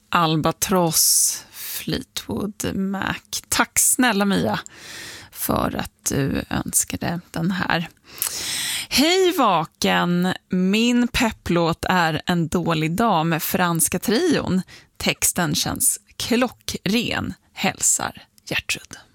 Albatross, Fleetwood Mac. Tack snälla Mia för att du önskade den här. Hej vaken, min pepplåt är En dålig dag med Franska trion. Texten känns klockren, hälsar Gertrud.